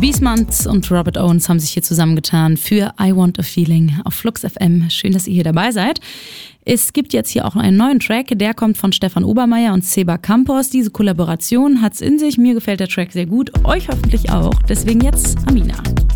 Beastmans und Robert Owens haben sich hier zusammengetan für I Want a Feeling auf Flux FM. Schön, dass ihr hier dabei seid. Es gibt jetzt hier auch einen neuen Track, der kommt von Stefan Obermeier und Seba Campos. Diese Kollaboration hat's in sich. Mir gefällt der Track sehr gut, euch hoffentlich auch. Deswegen jetzt Amina.